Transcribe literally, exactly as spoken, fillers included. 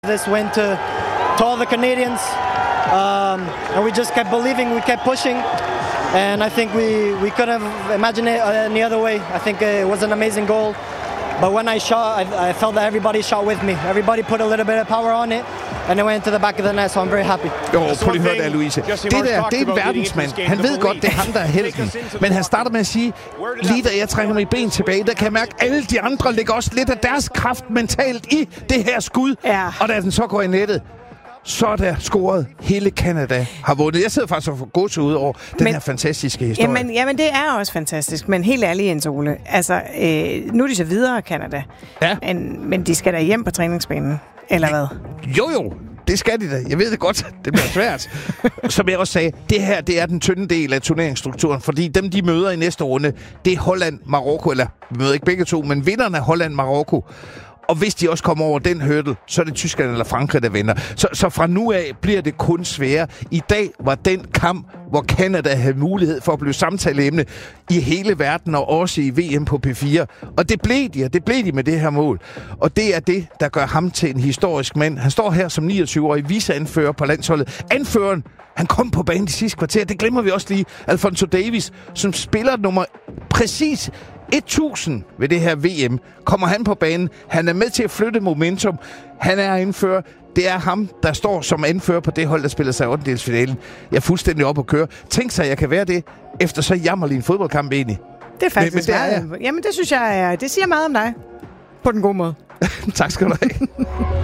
This win to, to all the Canadians, um, and we just kept believing, we kept pushing, and I think we, we couldn't have imagined it any other way. I think it was an amazing goal, but when I shot, I, I felt that everybody shot with me. Everybody put a little bit of power on it, and it went into the back of the net, so I'm very happy. Jo, prøv lige at høre der, Louise. Det der, det er en verdensmand. Han ved godt, det er ham, der er helten. Men han starter med at sige, lige da jeg trækker mit ben tilbage, der kan jeg mærke, at alle de andre lægger også lidt af deres kraft mentalt i det her skud. Ja. Og da den så går i nettet, så er der scoret. Hele Canada har vundet. Jeg sidder faktisk og får gåsehud ud over den men, her fantastiske historie. Jamen, jamen, det er også fantastisk. Men helt ærligt, Jens Ole. Altså, øh, nu er de så videre, Canada. Ja. Men, men de skal da hjem på træningsbanen. Eller hvad? Jo, jo. Det skal de da. Jeg ved det godt. Det bliver svært. Som jeg også sagde, det her, det er den tynde del af turneringsstrukturen. Fordi dem, de møder i næste runde, det er Holland, Marokko. Eller, vi møder ikke begge to, men vinderne af Holland, Marokko. Og hvis de også kommer over den hurdle, så er det Tyskland eller Frankrig, der vinder. Så, så fra nu af bliver det kun sværere. I dag var den kamp, hvor Canada havde mulighed for at blive samtaleemne i hele verden, og også i V M på P fire. Og det blev de, og det blev de med det her mål. Og det er det, der gør ham til en historisk mand. Han står her som niogtyve-årig viceanfører på landsholdet. Anføreren, han kom på banen de sidste kvarter. Det glemmer vi også lige. Alfonso Davies, som spiller nummer præcis tusind ved det her V M, kommer han på banen. Han er med til at flytte momentum. Han er anfører. Det er ham, der står som anfører på det hold, der spiller sig i ottendedelsfinalen. Jeg er fuldstændig op at køre. Tænk sig, at jeg kan være det, efter så jammerlig en fodboldkamp egentlig. Det er faktisk men, men det er jeg. Jamen, det synes jeg, det siger meget om dig. På den gode måde. Tak skal du have.